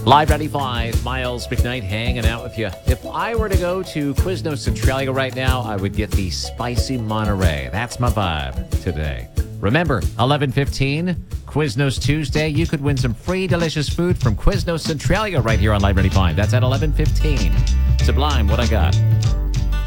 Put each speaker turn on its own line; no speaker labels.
Live 95, Miles McKnight hanging out with you. If I were to go to Quiznos Centralia right now, I would get the spicy Monterey. That's my vibe today. Remember, 11:15, Quiznos Tuesday. You could win some free delicious food from Quiznos Centralia right here on Live 95. That's at 11:15. Sublime, what I got?